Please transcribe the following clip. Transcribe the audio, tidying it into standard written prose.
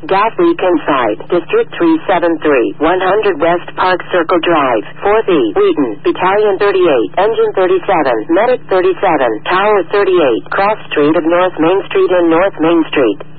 Gas leak inside. District 373, 100 West Park Circle Drive, 4th E, Wheaton, Battalion 38, Engine 37, Medic 37, Tower 38, Cross Street of North Main Street and North Main Street.